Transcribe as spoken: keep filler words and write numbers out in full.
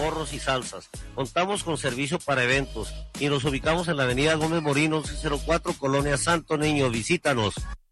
porros y salsas. Contamos con servicio para eventos y nos ubicamos en la avenida Gómez Morín once cero cuatro, Colonia Santo Niño. Visítanos.